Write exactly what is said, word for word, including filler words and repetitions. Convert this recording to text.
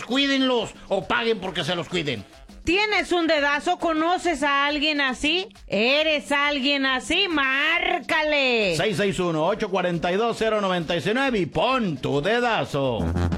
cuídenlos o paguen porque se los cuiden. ¿Tienes un dedazo? ¿Conoces a alguien así? ¿Eres alguien así? ¡Márcale! seis seis uno, ocho cuatro dos, cero nueve nueve y pon tu dedazo.